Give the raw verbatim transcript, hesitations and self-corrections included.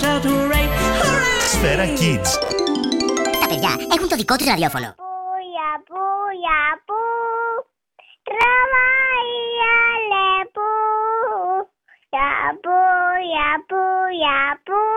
shout hooray, hooray! Σφαίρα Kids. Τα παιδιά έχουν το δικό τους ραδιόφωνο. Πούια, πούια, πού, τραβάει αλεπού. Για πού, για πού, για πού.